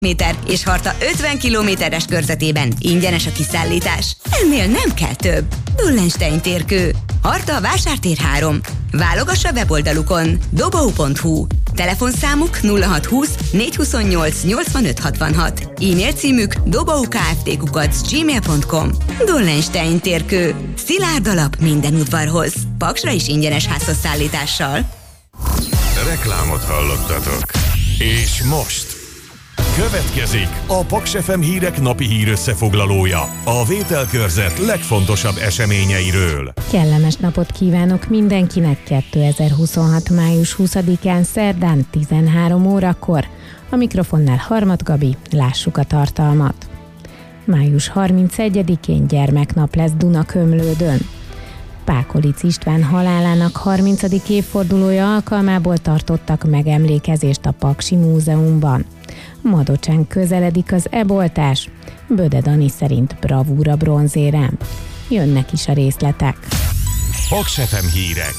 méter, és Harta 50 kilométeres körzetében ingyenes a kiszállítás. Ennél nem kell több. Dullenstein térkő. Harta Vásártér 3. Válogass a weboldalukon dobou.hu. Telefonszámuk 0620 428 8566. E-mail címük doboukft@gmail.com. Dullenstein térkő. Szilárd alap minden udvarhoz. Paksra is ingyenes házhozszállítással. Reklámot hallottatok. És most következik a Paks FM hírek napi hírösszefoglalója, a Vételkörzet legfontosabb eseményeiről. Kellemes napot kívánok mindenkinek 2026. május 20-án szerdán 13 órakor. A mikrofonnál Harmat Gabi, lássuk a tartalmat. Május 31-én gyermeknap lesz Dunakömlődön. Pákolic István halálának 30. évfordulója alkalmából tartottak megemlékezést a Paksi Múzeumban. Madocsán közeledik az eboltás, Böde Dani szerint bravúra bronzérem. Jönnek is a részletek. Paks FM hírek.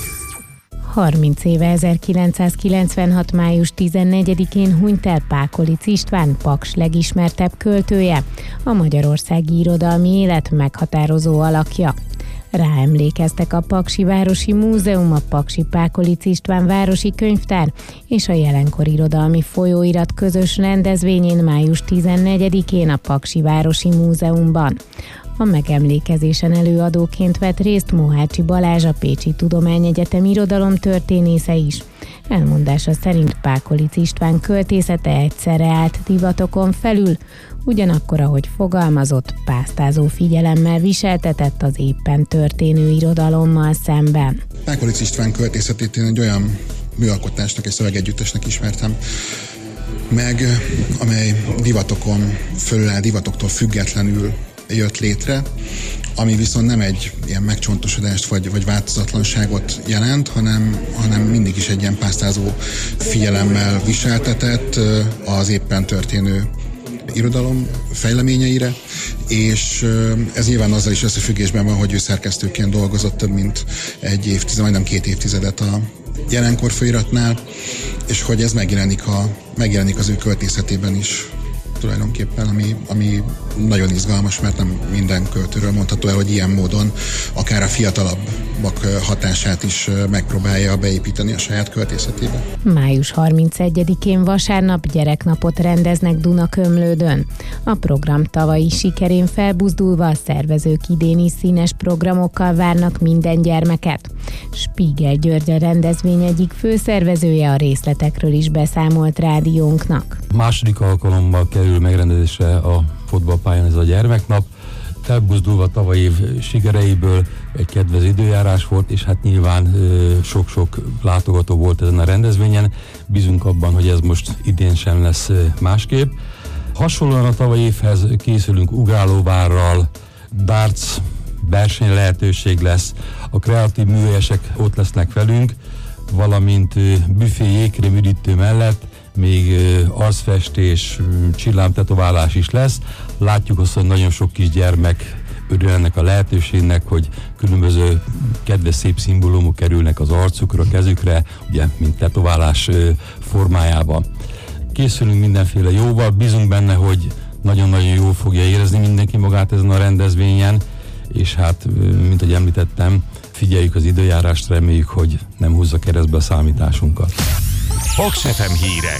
30 éve 1996. május 14-én hunyt el Pákolic István, Paks legismertebb költője, a magyarországi irodalmi élet meghatározó alakja. Ráemlékeztek a Paksi Városi Múzeum, a Paksi Pákolic István Városi Könyvtár és a Jelenkor Irodalmi Folyóirat közös rendezvényén május 14-én a Paksi Városi Múzeumban. A megemlékezésen előadóként vett részt Mohácsi Balázs, a Pécsi Tudományegyetem irodalomtörténésze is. Elmondása szerint Pákolic István költészete egyszerre állt divatokon felül, ugyanakkor, ahogy fogalmazott, pásztázó figyelemmel viseltetett az éppen történő irodalommal szemben. Pákolic István költészetét én egy olyan műalkotásnak és szövegegyüttesnek ismertem meg, amely divatokon fölül áll, divatoktól függetlenül jött létre, ami viszont nem egy ilyen megcsontosodást vagy változatlanságot jelent, hanem mindig is egy ilyen pásztázó figyelemmel viseltetett az éppen történő irodalom fejleményeire, és ez nyilván azzal is összefüggésben van, hogy ő szerkesztőként dolgozott több mint egy évtized, majdnem 2 évtizedet a Jelenkor folyóiratnál, és hogy ez megjelenik az ő költészetében is tulajdonképpen, ami nagyon izgalmas, mert nem minden költőről mondható el, hogy ilyen módon akár a fiatalabbak hatását is megpróbálja beépíteni a saját költészetébe. Május 31-én vasárnap gyereknapot rendeznek Dunakömlődön. A program tavalyi sikerén felbuzdulva a szervezők idéni színes programokkal várnak minden gyermeket. Spiegel György a rendezvény egyik főszervezője, a részletekről is beszámolt rádiónknak. Második alkalommal kerül megrendezésre a fotballpályán ez a gyermeknap. Elbuzdulva tavalyi év sikereiből egy kedvező időjárás volt, és hát nyilván sok-sok látogató volt ezen a rendezvényen. Bízunk abban, hogy ez most idén sem lesz másképp. Hasonlóan a tavalyi évhez készülünk ugrálóvárral, darts verseny lehetőség lesz, a kreatív műhelyesek ott lesznek velünk, valamint büfé jégkrém üdítő mellett még arcfestés, csillámtetoválás is lesz. Látjuk azt, hogy nagyon sok kisgyermek örül ennek a lehetőségnek, hogy különböző kedves szép szimbólumok kerülnek az arcukra, kezükre, ugye, mint tetoválás formájában. Készülünk mindenféle jóval, bízunk benne, hogy nagyon-nagyon jól fogja érezni mindenki magát ezen a rendezvényen, és hát, mint ahogy említettem, figyeljük az időjárást, reméljük, hogy nem húzza keresztbe a számításunkat. Paks FM hírek.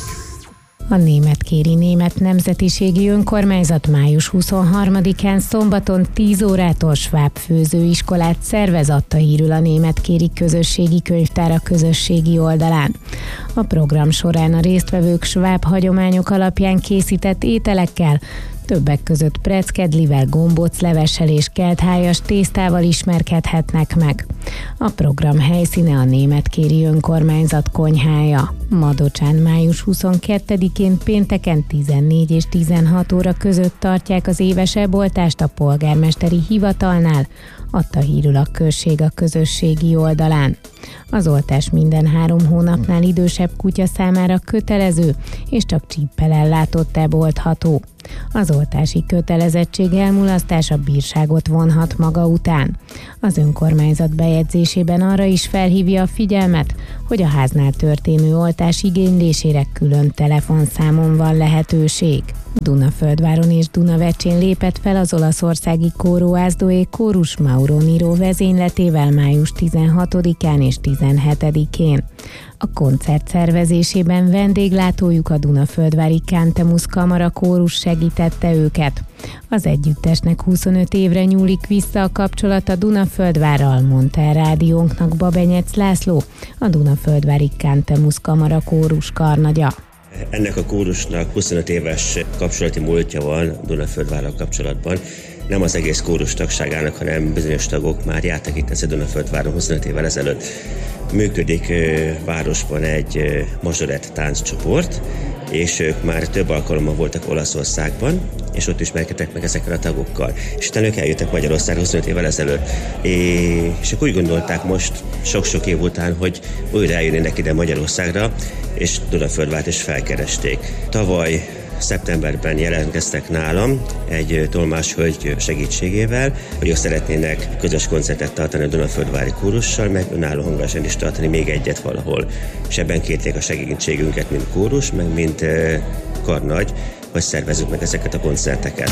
A Németkéri Német Nemzetiségi Önkormányzat május 23-án szombaton 10 órától sváb főzőiskolát szervez, adta hírül a Németkéri Közösségi Könyvtár a közösségi oldalán. A program során a résztvevők sváb hagyományok alapján készített ételekkel, többek között preckedlivel, gombóclevessel és kelthájas tésztával ismerkedhetnek meg. A program helyszíne a Németkéri Önkormányzat konyhája. Madocsán május 22-én pénteken 14 és 16 óra között tartják az éves eboltást a polgármesteri hivatalnál, adta hírül a község a közösségi oldalán. Az oltás minden 3 hónapnál idősebb kutya számára kötelező, és csak csíppel ellátott eboltható. Az oltási kötelezettség elmulasztása bírságot vonhat maga után. Az önkormányzat bejegyzésében arra is felhívja a figyelmet, hogy a háznál történő oltás igénylésére külön telefonszámon van lehetőség. Dunaföldváron és Dunavecsén lépett fel az olaszországi Coro Asdoé kórus Mauro Niro vezényletével május 16-án és 17-én. A koncert szervezésében vendéglátójuk a Dunaföldvári Cantemus Kamara kórus segítette őket. Az együttesnek 25 évre nyúlik vissza a kapcsolat a Dunaföldvárral, mondta el rádiónknak Babenyec László, a Dunaföldvári Cantemus Kamara kórus karnagya. Ennek a kórusnak 25 éves kapcsolati múltja van Dunaföldvárral kapcsolatban. Nem az egész kórus tagságának, hanem bizonyos tagok már jártak itt a Dunaföldváron 25 évvel ezelőtt. Működik városban egy mazsorett tánccsoport, és ők már több alkalommal voltak Olaszországban, és ott ismerkedtek meg ezekkel a tagokkal. És utána ők eljöttek Magyarországra 25 évvel ezelőtt. És ők úgy gondolták most, sok-sok év után, hogy újra eljönnének ide Magyarországra, és Dunaföldvárt is felkeresték. Tavaly szeptemberben jelentkeztek nálam egy tolmáshölgy segítségével, hogy ők szeretnének közös koncertet tartani a Dunaföldvári kórussal, meg önálló hangversenyt is tartani, még egyet valahol. És ebben kérték a segítségünket, mint kórus, meg mint karnagy, hogy szervezzük meg ezeket a koncerteket.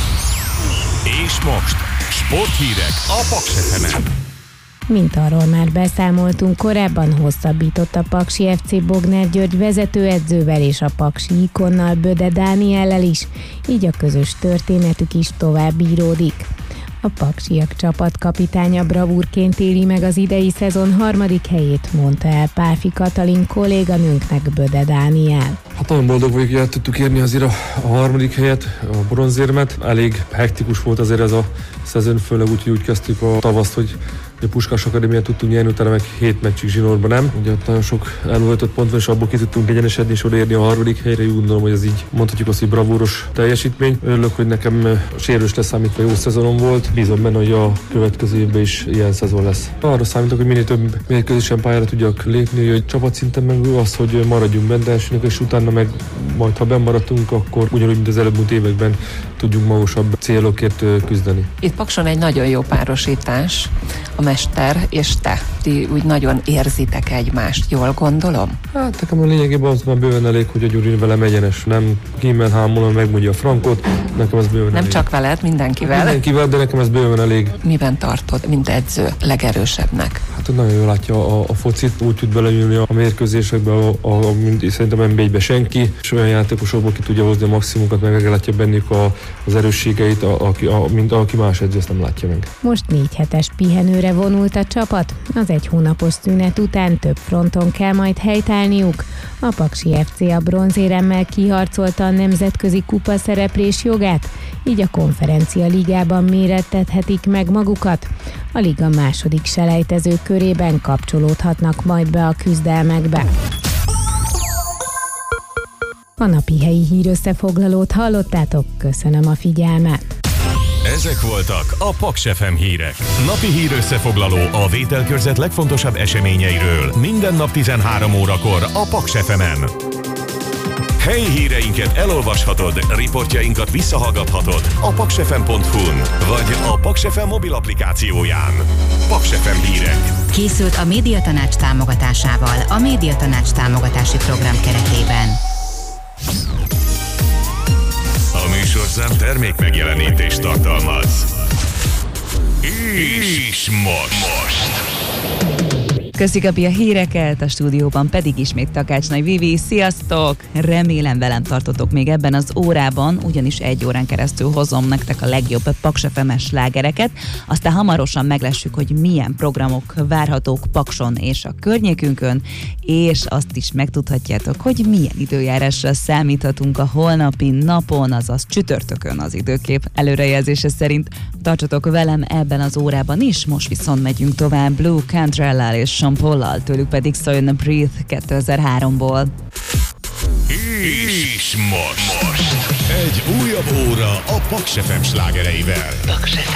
És most sporthírek a Paks FM-en. Mint arról már beszámoltunk korábban, hosszabbított a Paksi FC Bogner György vezetőedzővel és a paksi ikonnal, Böde Dániellel is, így a közös történetük is tovább íródik. A paksiak csapatkapitánya bravúrként éli meg az idei szezon 3. helyét, mondta el Páfi Katalin kolléganőnknek Böde Dániel. Hát nagyon boldog vagyok, hogy el tudtuk érni azért a 3. helyet, a bronzérmet. Elég hektikus volt azért ez a szezon, főleg úgy kezdtük a tavaszt, hogy a Puskás Akadémiát tudtunk nyerni, utána meg 7 meccsig zsinórban nem. Ugye ott nagyon sok elvöltött pont van, és abból ki tudtunk egyenesedni és odaérni a 3. helyre. Úgy gondolom, hogy ez így mondhatjuk azt, hogy bravúros teljesítmény. Örülök, hogy nekem sérülés leszámítva jó szezonom volt. Bízom benne, hogy a következő évben is ilyen szezon lesz. Arra számítok, hogy minél több mérkőzésen pályára tudjak lépni, hogy csapatszinten meg az, hogy maradjunk benne elsőnek, és utána meg majd ha benn maradtunk, akkor ugyanúgy, mint az előbb években tudjunk magasabb célokért küzdeni. Itt Pakson egy nagyon jó párosítás, a mester és te. Ti úgy nagyon érzitek egymást, jól gondolom? Hát nekem a lényegében az már bőven elég, hogy a Gyuri velem egyenes, nem kímel hámolom, megmondja a frankot, nekem ez bőven nem elég. Csak veled, mindenkivel? Mindenkivel, de nekem ez bőven elég. Miben tartod, mint edző, legerősebbnek? Hát nagyon jól látja a focit, úgy tud belenyúlni a mérkőzésekbe, szerintem NB1-be senki, és olyan játékosokból ki tudja hozni a maximumot, meg meglátja bennük az erősségeit, mint aki más edző, ezt nem látja meg. Most 4 hetes pihenőre vonult a csapat, az 1 hónapos szünet után több fronton kell majd helytállniuk. A Paksi FC a bronzéremmel kiharcolta a nemzetközi kupa szereplés jogát, így a konferencia ligában mérettethetik meg magukat. A liga második selejtező körében kapcsolódhatnak majd be a küzdelmekbe. A napi helyi hírösszefoglalót hallottátok, köszönöm a figyelmet! Ezek voltak a Paks FM hírek. Napi hírösszefoglaló a vételkörzet legfontosabb eseményeiről. Minden nap 13 órakor a Paks FM-en. Helyi híreinket elolvashatod, riportjainkat visszahallgathatod a paksfm.hu-n vagy a Paks FM mobil applikációján. Paks FM hírek. Készült a Médiatanács támogatásával a Médiatanács támogatási program keretében. A műsorszám termék megjelenítést tartalmaz. És most. Köszi Gabi a híreket, a stúdióban pedig ismét Takács Nagy Vivi. Sziasztok! Remélem velem tartotok még ebben az órában, ugyanis 1 órán keresztül hozom nektek a legjobb Paks FM-es slágereket. Aztán hamarosan meglessük, hogy milyen programok várhatók Pakson és a környékünkön, és azt is megtudhatjátok, hogy milyen időjárásra számíthatunk a holnapi napon, azaz csütörtökön az időkép előrejelzése szerint. Tartsatok velem ebben az órában is, most viszont megyünk tovább Blue Cantrellal és Sean Paul-lal, tőlük pedig szóljon a Breathe 2003-ból. És most egy újabb óra a Paks FM slágereivel.